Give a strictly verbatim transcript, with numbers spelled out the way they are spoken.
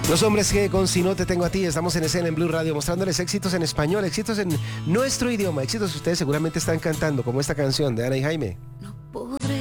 Los hombres que con Si no te tengo a ti, estamos en escena en Blue Radio mostrándoles éxitos en español, éxitos en nuestro idioma, éxitos que ustedes seguramente están cantando, como esta canción de Ana y Jaime.